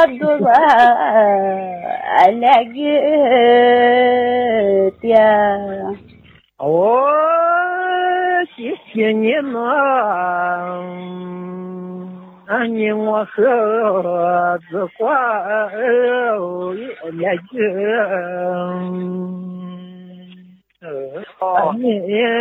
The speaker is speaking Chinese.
多那个的。 哦，谢谢你呢，你我和子花那个。你